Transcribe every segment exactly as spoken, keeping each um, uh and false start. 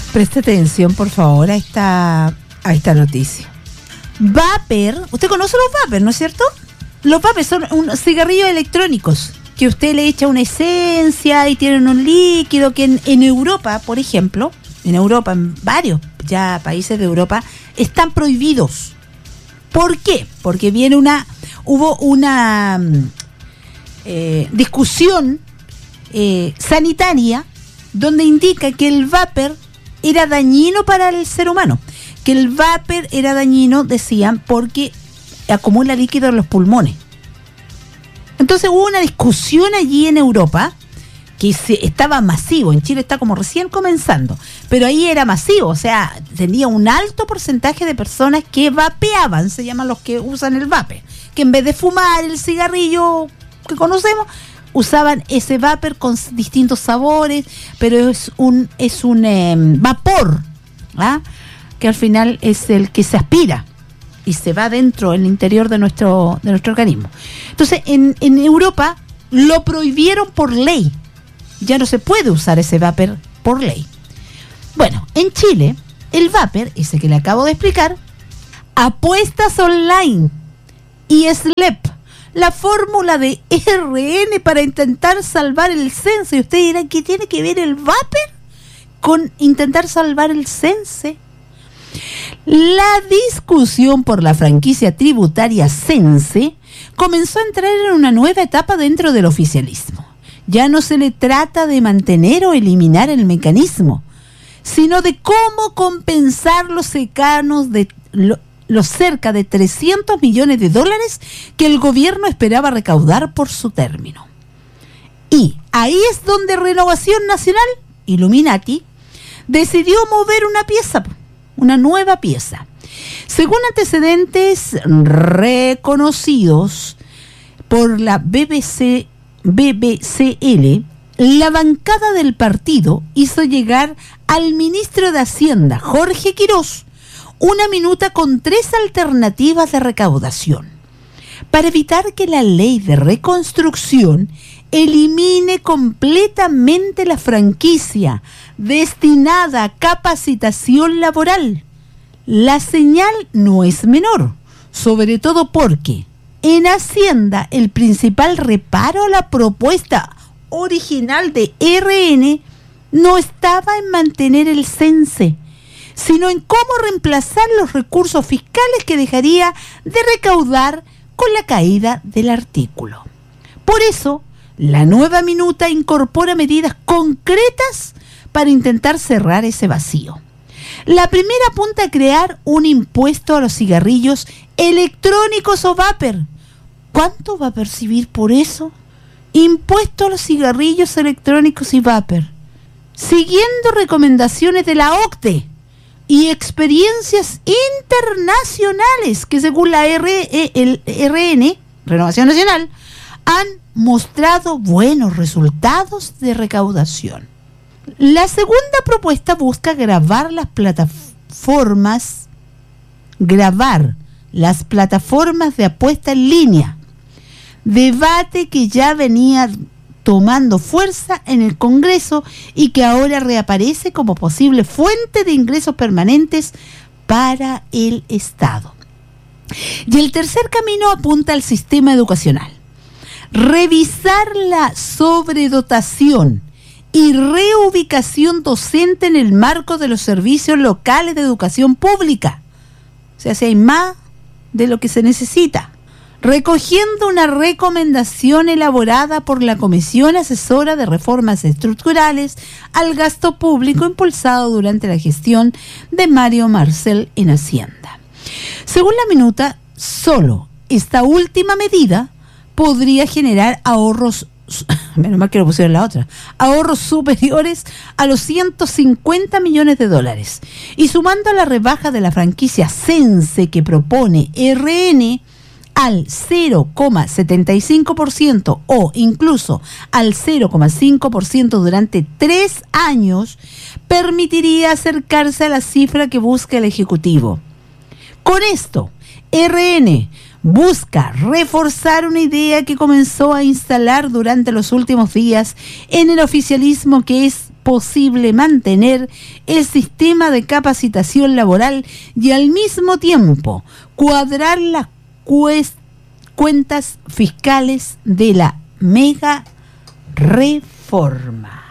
Preste atención, por favor, a esta, a esta noticia. Vapor, usted conoce los vapor, ¿no es cierto? Los vapor son unos cigarrillos electrónicos que usted le echa una esencia y tienen un líquido que en, en Europa, por ejemplo, en Europa, en varios ya países de Europa, están prohibidos. ¿Por qué? Porque viene una, hubo una eh, discusión eh, sanitaria donde indica que el vapor era dañino para el ser humano, que el vapor era dañino, decían, porque acumula líquido en los pulmones. Entonces hubo una discusión allí en Europa que se, estaba masivo. En Chile está como recién comenzando, pero ahí era masivo, o sea, tenía un alto porcentaje de personas que vapeaban, se llaman los que usan el vape, que en vez de fumar el cigarrillo que conocemos, usaban ese vapor con distintos sabores, pero es un es un eh, vapor, ¿ah? Que al final es el que se aspira y se va dentro, en el interior de nuestro de nuestro organismo. Entonces, en, en Europa lo prohibieron por ley. Ya no se puede usar ese vapor por ley. Bueno, en Chile, el vapor, ese que le acabo de explicar, apuestas online y S L E P, la fórmula de R N para intentar salvar el censo. Y usted dirá, ¿qué tiene que ver el vapor con intentar salvar el censo? La discusión por la franquicia tributaria Sense comenzó a entrar en una nueva etapa dentro del oficialismo. Ya no se le trata de mantener o eliminar el mecanismo, sino de cómo compensar los secanos de lo, los cerca de trescientos millones de dólares que el gobierno esperaba recaudar por su término. Y ahí es donde Renovación Nacional, Illuminati, decidió mover una pieza, una nueva pieza. Según antecedentes reconocidos por la B B C, B B C L, la bancada del partido hizo llegar al ministro de Hacienda, Jorge Quirós, una minuta con tres alternativas de recaudación para evitar que la ley de reconstrucción elimine completamente la franquicia destinada a capacitación laboral. La señal no es menor, sobre todo porque en Hacienda el principal reparo a la propuesta original de R N no estaba en mantener el Sense, sino en cómo reemplazar los recursos fiscales que dejaría de recaudar con la caída del artículo. Por eso, la nueva minuta incorpora medidas concretas para intentar cerrar ese vacío. La primera apunta a crear un impuesto a los cigarrillos electrónicos o vapor. ¿Cuánto va a percibir por eso? Impuesto a los cigarrillos electrónicos y vapor. Siguiendo recomendaciones de la O C D E y experiencias internacionales que según la R, el R N, Renovación Nacional, han mostrado buenos resultados de recaudación. La segunda propuesta busca grabar las plataformas, grabar las plataformas de apuesta en línea, debate que ya venía tomando fuerza en el Congreso y que ahora reaparece como posible fuente de ingresos permanentes para el Estado. Y el tercer camino apunta al sistema educacional. Revisar la sobredotación y reubicación docente en el marco de los servicios locales de educación pública. O sea, si hay más de lo que se necesita. Recogiendo una recomendación elaborada por la Comisión Asesora de Reformas Estructurales al Gasto Público impulsado durante la gestión de Mario Marcel en Hacienda. Según la minuta, solo esta última medida podría generar ahorros, menos mal que lo pusieron en la otra, ahorros superiores a los ciento cincuenta millones de dólares. Y sumando la rebaja de la franquicia Sense que propone R N al cero coma setenta y cinco por ciento o incluso al cero coma cinco por ciento durante tres años, permitiría acercarse a la cifra que busca el Ejecutivo. Con esto, R N busca reforzar una idea que comenzó a instalar durante los últimos días en el oficialismo, que es posible mantener el sistema de capacitación laboral y al mismo tiempo cuadrar las cues- cuentas fiscales de la mega reforma.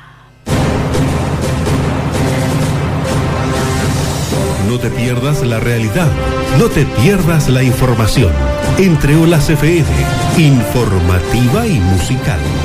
No te pierdas la realidad, no te pierdas la información. Entre Olas F M, informativa y musical.